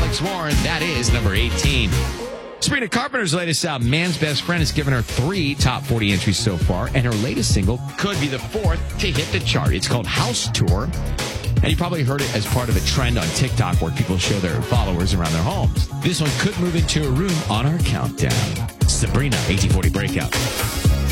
Alex Warren. That is number 18. Sabrina Carpenter's latest album, Man's Best Friend, has given her 3 top 40 entries so far, and her latest single could be the 4th to hit the chart. It's called House Tour, and you probably heard it as part of a trend on TikTok where people show their followers around their homes. This one could move into a room on our countdown. Sabrina, 1840 Breakout.